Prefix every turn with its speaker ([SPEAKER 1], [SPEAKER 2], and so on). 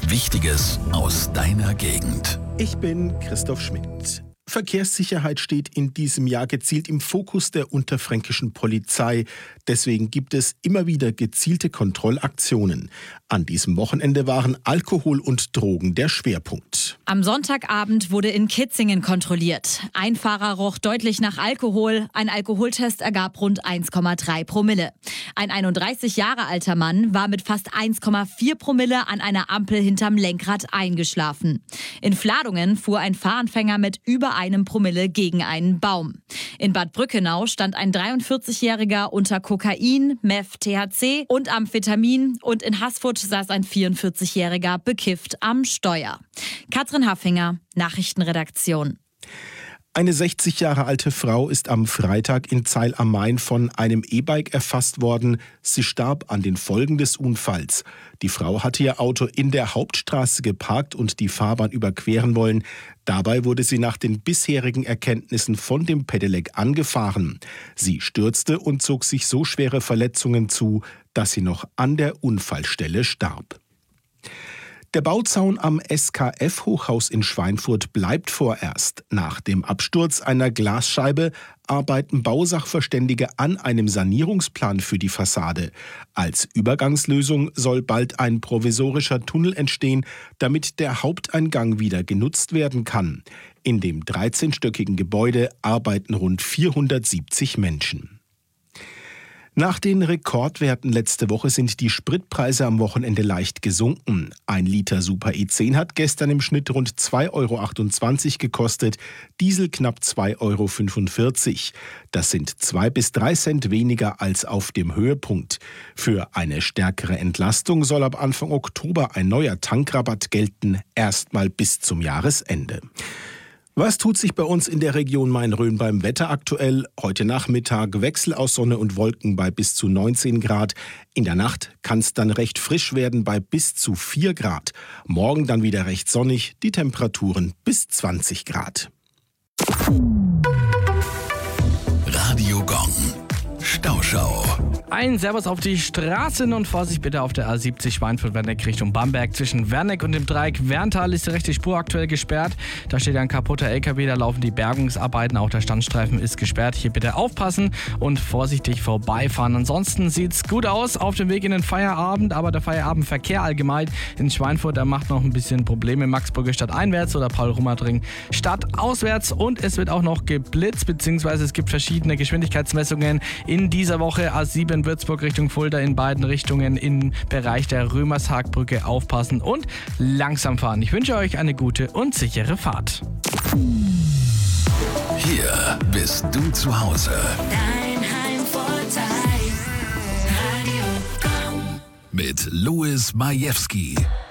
[SPEAKER 1] Wichtiges aus deiner Gegend.
[SPEAKER 2] Ich bin Christoph Schmidt. Verkehrssicherheit steht in diesem Jahr gezielt im Fokus der unterfränkischen Polizei. Deswegen gibt es immer wieder gezielte Kontrollaktionen. An diesem Wochenende waren Alkohol und Drogen der Schwerpunkt.
[SPEAKER 3] Am Sonntagabend wurde in Kitzingen kontrolliert. Ein Fahrer roch deutlich nach Alkohol. Ein Alkoholtest ergab rund 1,3 Promille. Ein 31 Jahre alter Mann war mit fast 1,4 Promille an einer Ampel hinterm Lenkrad eingeschlafen. In Fladungen fuhr ein Fahranfänger mit über 1 Promille gegen einen Baum. In Bad Brückenau stand ein 43-Jähriger unter Kokain, Meth, THC und Amphetamin und in Haßfurt saß ein 44-Jähriger bekifft am Steuer. Katrin Haffinger, Nachrichtenredaktion.
[SPEAKER 2] Eine 60 Jahre alte Frau ist am Freitag in Zeil am Main von einem E-Bike erfasst worden. Sie starb an den Folgen des Unfalls. Die Frau hatte ihr Auto in der Hauptstraße geparkt und die Fahrbahn überqueren wollen. Dabei wurde sie nach den bisherigen Erkenntnissen von dem Pedelec angefahren. Sie stürzte und zog sich so schwere Verletzungen zu, dass sie noch an der Unfallstelle starb. Der Bauzaun am SKF-Hochhaus in Schweinfurt bleibt vorerst. Nach dem Absturz einer Glasscheibe arbeiten Bausachverständige an einem Sanierungsplan für die Fassade. Als Übergangslösung soll bald ein provisorischer Tunnel entstehen, damit der Haupteingang wieder genutzt werden kann. In dem 13-stöckigen Gebäude arbeiten rund 470 Menschen. Nach den Rekordwerten letzte Woche sind die Spritpreise am Wochenende leicht gesunken. 1 Liter Super E10 hat gestern im Schnitt rund 2,28 € gekostet, Diesel knapp 2,45 €. Das sind 2 bis 3 Cent weniger als auf dem Höhepunkt. Für eine stärkere Entlastung soll ab Anfang Oktober ein neuer Tankrabatt gelten, erstmal bis zum Jahresende. Was tut sich bei uns in der Region Main-Rhön beim Wetter aktuell? Heute Nachmittag Wechsel aus Sonne und Wolken bei bis zu 19 Grad. In der Nacht kann es dann recht frisch werden bei bis zu 4 Grad. Morgen dann wieder recht sonnig, die Temperaturen bis 20 Grad.
[SPEAKER 1] Radio Gong. Stauschau.
[SPEAKER 4] Ein Servus auf die Straßen und Vorsicht bitte auf der A70 Schweinfurt-Werneck Richtung Bamberg. Zwischen Werneck und dem Dreieck Werntal ist die rechte Spur aktuell gesperrt. Da steht ein kaputter LKW, da laufen die Bergungsarbeiten. Auch der Standstreifen ist gesperrt. Hier bitte aufpassen und vorsichtig vorbeifahren. Ansonsten sieht's gut aus auf dem Weg in den Feierabend, aber der Feierabendverkehr allgemein in Schweinfurt, der macht noch ein bisschen Probleme. Maxburger Stadt einwärts oder Paul-Rummertring Stadt auswärts und es wird auch noch geblitzt, beziehungsweise es gibt verschiedene Geschwindigkeitsmessungen in dieser Woche. A7 Würzburg Richtung Fulda in beiden Richtungen im Bereich der Römershagbrücke aufpassen und langsam fahren. Ich wünsche euch eine gute und sichere Fahrt.
[SPEAKER 1] Hier bist du zu Hause.
[SPEAKER 5] Dein Heimvorteil. Radio Gong.
[SPEAKER 1] Mit Louis Majewski.